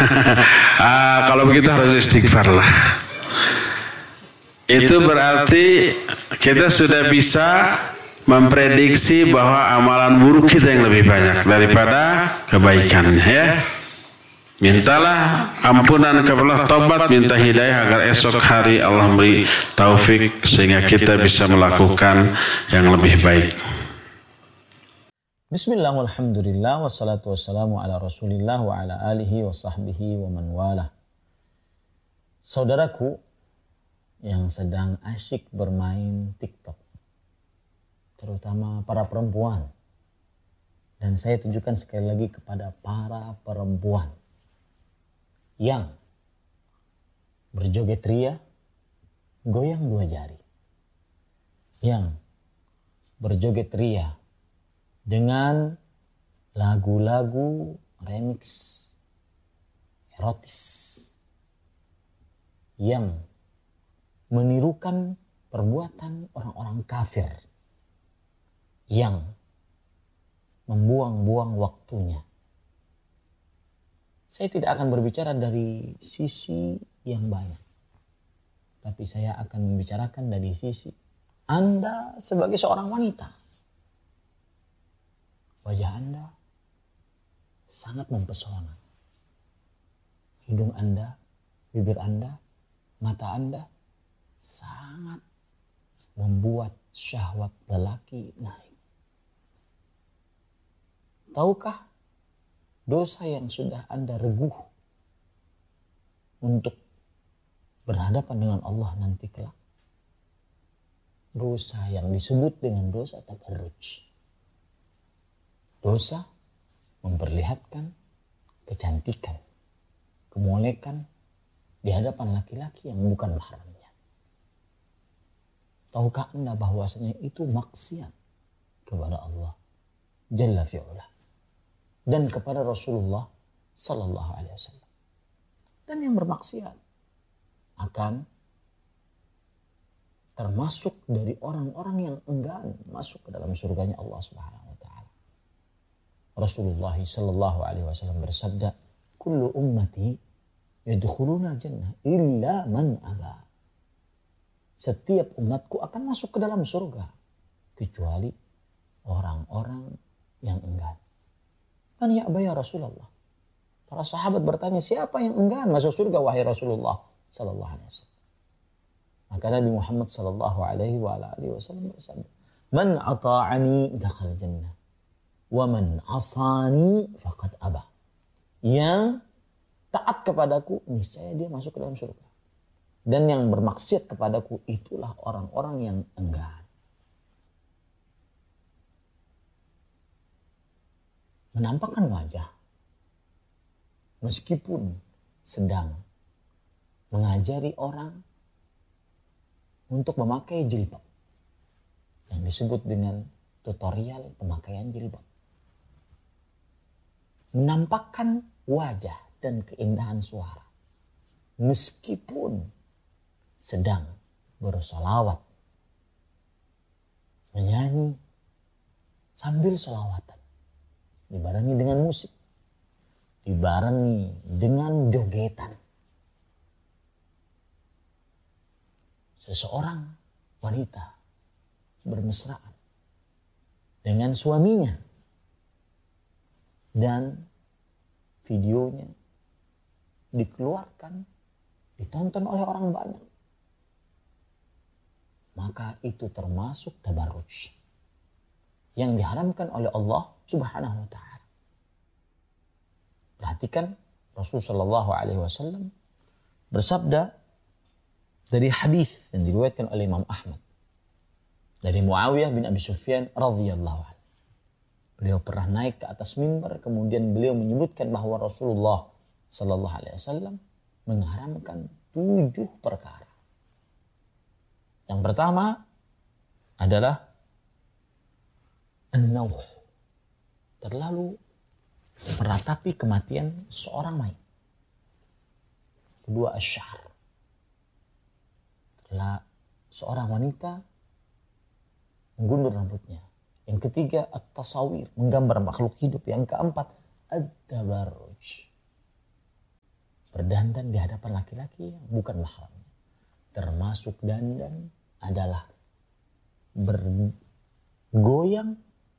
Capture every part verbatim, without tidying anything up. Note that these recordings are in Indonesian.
ah, kalau begitu harus istighfar lah. Itu berarti kita sudah bisa memprediksi bahwa amalan buruk kita yang lebih banyak daripada kebaikannya ya. Mintalah ampunan kepada Allah, taubat, minta hidayah agar esok hari Allah memberi taufik sehingga kita bisa melakukan yang lebih baik. Bismillah, walhamdulillah, wassalatu wassalamu ala rasulillah wa ala alihi wa sahbihi wa man wala. Saudaraku yang sedang asyik bermain TikTok, terutama para perempuan, dan saya tujukan sekali lagi kepada para perempuan yang berjoget ria, goyang dua jari, yang berjoget ria dengan lagu-lagu remix erotis yang menirukan perbuatan orang-orang kafir yang membuang-buang waktunya. Saya tidak akan berbicara dari sisi yang banyak, tapi saya akan membicarakan dari sisi Anda sebagai seorang wanita. Wajah Anda sangat mempesona. Hidung Anda, bibir Anda, mata Anda sangat membuat syahwat lelaki naik. Tahukah dosa yang sudah Anda reguh untuk berhadapan dengan Allah nanti kelak? Dosa yang disebut dengan dosa tabarruj. Dosa memperlihatkan kecantikan, kemolekan di hadapan laki-laki yang bukan mahramnya. Tahukah Anda bahwasanya itu maksiat kepada Allah Jalla fi'ula dan kepada Rasulullah Sallallahu Alaihi Wasallam? Dan yang bermaksiat akan termasuk dari orang-orang yang enggan masuk ke dalam surganya Allah Subhanahu Wa Taala. Rasulullah Sallallahu Alaihi Wasallam bersabda, "Kullu ummati yadkhuluna jannah illa man aba." Setiap umatku akan masuk ke dalam surga kecuali orang-orang yang enggan. Man ya'ba ya Rasulullah? Para sahabat bertanya, siapa yang enggan masuk surga wahai Rasulullah sallallahu alaihi wasallam? Maka Nabi Muhammad sallallahu alaihi wa alihi wasallam bersabda, "Man ata'ani dakhal jannah wa man asani faqad aba." Yang taat kepadaku niscaya dia masuk ke dalam surga. Dan yang bermaksiat kepadaku itulah orang-orang yang enggan. Menampakkan wajah meskipun sedang mengajari orang untuk memakai jilbab yang disebut dengan tutorial pemakaian jilbab. Menampakkan wajah dan keindahan suara meskipun sedang bersolawat, menyanyi sambil solawatan, dibarengi dengan musik, dibarengi dengan jogetan. Seseorang wanita bermesraan dengan suaminya dan videonya dikeluarkan, ditonton oleh orang banyak, maka itu termasuk tabarruj yang diharamkan oleh Allah Subhanahu wa taala. Perhatikan, Rasulullah sallallahu alaihi wasallam bersabda dari hadis yang diriwayatkan oleh Imam Ahmad dari Muawiyah bin Abi Sufyan radhiyallahu anhu. Beliau pernah naik ke atas mimbar, kemudian beliau menyebutkan bahwa Rasulullah sallallahu alaihi wasallam mengharamkan tujuh perkara. Yang pertama adalah an-nawh, terlalu meratapi kematian seorang mayit. Kedua, asy-sya'r, telah seorang wanita menggundur rambutnya. Yang ketiga, at-tasawir, menggambar makhluk hidup. Yang keempat, ad-tabarruj, berdandan di hadapan laki-laki yang bukan mahramnya. Termasuk dandan adalah bergoyang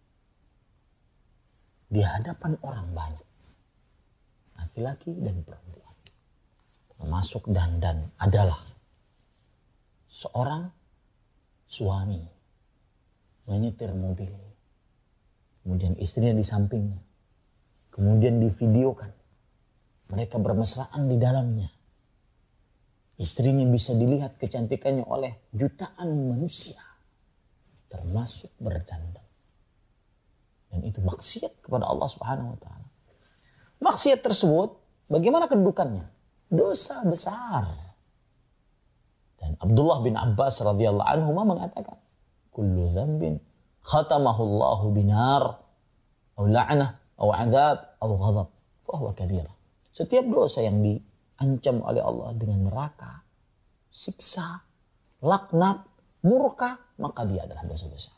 di hadapan orang banyak, laki-laki dan perempuan. Termasuk dandan adalah seorang suami menyetir mobil, kemudian istrinya di sampingnya, kemudian divideokan mereka bermesraan di dalamnya. Istrinya bisa dilihat kecantikannya oleh jutaan manusia, termasuk berdandan. Dan itu maksiat kepada Allah Subhanahu wa taala. Maksiat tersebut bagaimana kedudukannya? Dosa besar. Dan Abdullah bin Abbas radhiyallahu anhu mengatakan, kullu dzambin khatamahu Allahu binar aw la'nah aw 'adzab aw ghadab fa huwa kabirah. Setiap dosa yang diancam oleh Allah dengan neraka, siksa, laknat, murka, maka dia adalah dosa besar.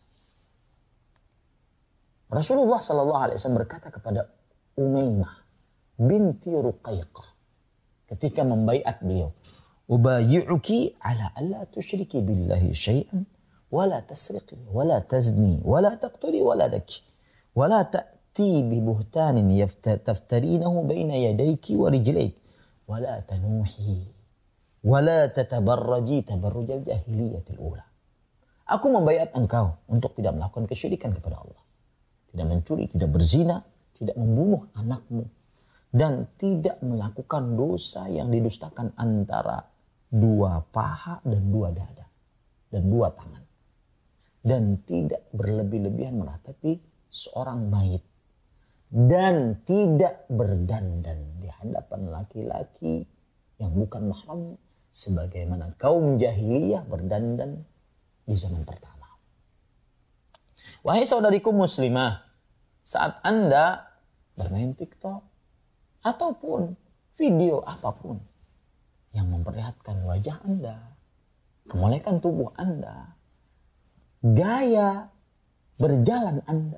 Rasulullah sallallahu alaihi wasallam berkata kepada Umaymah binti Ruqayqah ketika membaiat beliau, "Ubayyi'uki ala alla tusyriki billahi syai'an wa la tasriqi wa la tazni wa la taqtuli wa la daki wa la ta'ti bi buhtanin taftarinahu baina yadayki wa rijlayki wa la tanuhi wa la tatabarraji tabarrujal jahiliyatil ula." Aku membaiat engkau untuk tidak melakukan kesyirikan kepada Allah, tidak mencuri, tidak berzina, tidak membunuh anakmu, dan tidak melakukan dosa yang didustakan antara dua paha dan dua dada dan dua tangan, dan tidak berlebih-lebihan meratapi seorang mayit, dan tidak berdandan di hadapan laki-laki yang bukan mahramnya sebagaimana kaum jahiliyah berdandan di zaman pertama. Wahai saudariku muslimah, saat Anda bermain TikTok ataupun video apapun yang memperlihatkan wajah Anda, kemolekan tubuh Anda, gaya berjalan Anda,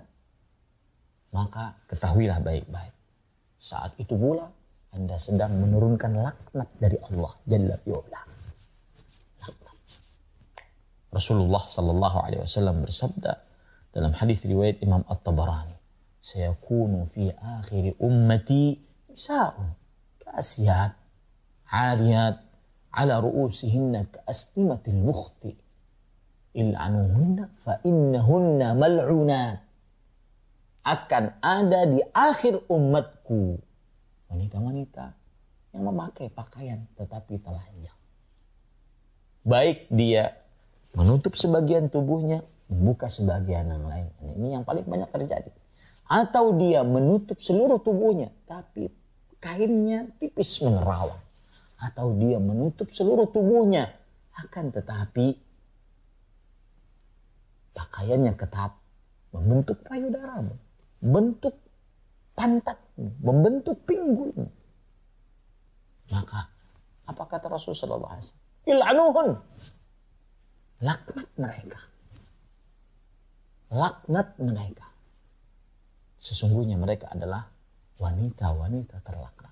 maka ketahuilah baik-baik, saat itu pula Anda sedang menurunkan laknat dari Allah Jalla fi'ula. Laknat. Rasulullah sallallahu alaihi wasallam bersabda dalam hadis riwayat Imam At-Tabarani, "Sayakunu fi akhir ummati nisa'un kasiyat 'ariyat 'ala ru'usihinna ka'asnimatil mukhti il'anuhunna fa innahunna mal'unat." Akan ada di akhir umatku wanita-wanita yang memakai pakaian tetapi telanjang. Baik dia menutup sebagian tubuhnya, membuka sebagian yang lain. Ini yang paling banyak terjadi. Atau dia menutup seluruh tubuhnya tapi kainnya tipis menerawang. Atau dia menutup seluruh tubuhnya akan tetapi pakaiannya ketat, membentuk payudaramu, bentuk pantatmu, membentuk pinggulmu. Maka apa kata Rasulullah sallallahu alaihi wasallam? Il'anuhun. Laknat mereka. Laknat mereka. Sesungguhnya mereka adalah wanita-wanita terlaknat.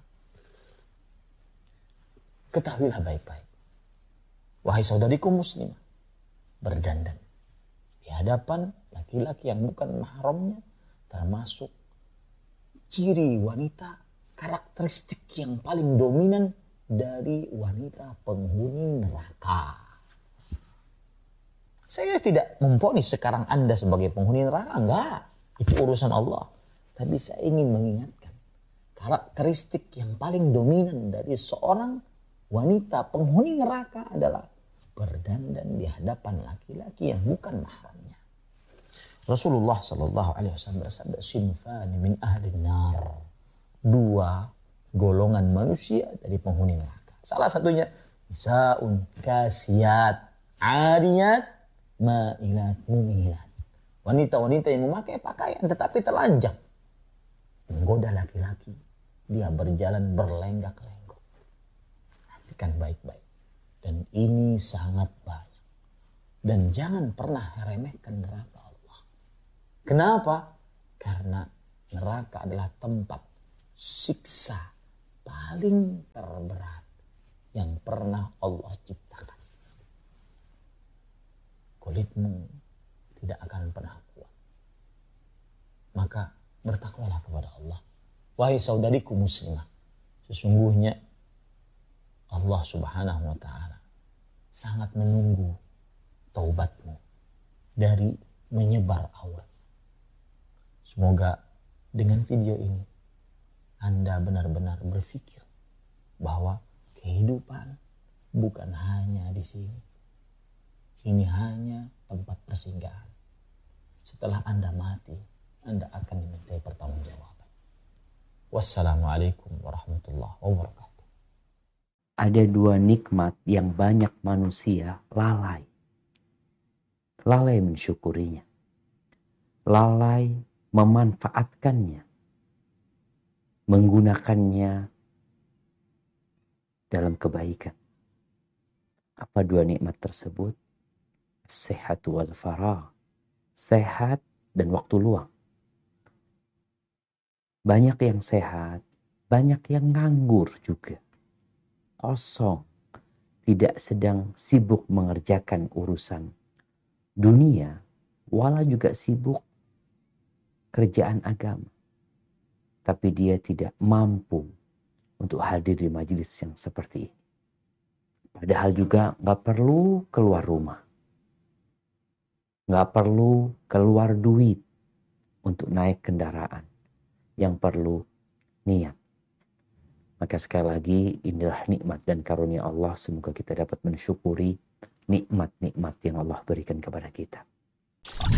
Ketahuilah baik-baik, wahai saudariku muslimah, berdandan di hadapan laki-laki yang bukan mahramnya termasuk ciri wanita, karakteristik yang paling dominan dari wanita penghuni neraka. Saya tidak memvonis sekarang Anda sebagai penghuni neraka, enggak. Itu urusan Allah. Tapi saya ingin mengingatkan, karakteristik yang paling dominan dari seorang wanita penghuni neraka adalah berdandan di hadapan laki-laki yang bukan mahramnya. Rasulullah sallallahu alaihi wasallam bersabda, "Sinfani min ahli nar." Dua golongan manusia dari penghuni neraka. Salah satunya nisaun kasiyat, ariyat, ma'ilat, mumilat. Wanita-wanita yang memakai pakaian tetapi telanjang, menggoda laki-laki. Dia berjalan berlenggak-lenggok. Perhatikan baik-baik. Dan ini sangat banyak. Dan jangan pernah remehkan neraka Allah. Kenapa? Karena neraka adalah tempat siksa paling terberat yang pernah Allah ciptakan. Kulitmu tidak akan pernah kuat. Maka bertakwalah kepada Allah. Wahai saudariku muslimah, sesungguhnya Allah Subhanahu wa taala sangat menunggu taubatmu dari menyebar aurat. Semoga dengan video ini Anda benar-benar berpikir bahwa kehidupan bukan hanya di sini. Ini hanya tempat persinggahan. Setelah Anda mati, Anda akan dimintai pertanggungjawaban. Wassalamualaikum warahmatullahi wabarakatuh. Ada dua nikmat yang banyak manusia lalai. Lalai mensyukurinya. Lalai memanfaatkannya. Menggunakannya dalam kebaikan. Apa dua nikmat tersebut? Sehat wal faragh. Sehat dan waktu luang. Banyak yang sehat, banyak yang nganggur juga. Kosong, tidak sedang sibuk mengerjakan urusan dunia, wala juga sibuk kerjaan agama. Tapi dia tidak mampu untuk hadir di majelis yang seperti ini. Padahal juga gak perlu keluar rumah. Gak perlu keluar duit untuk naik kendaraan. Yang perlu niat. Maka sekali lagi inilah nikmat dan karunia Allah. Semoga kita dapat mensyukuri nikmat-nikmat yang Allah berikan kepada kita.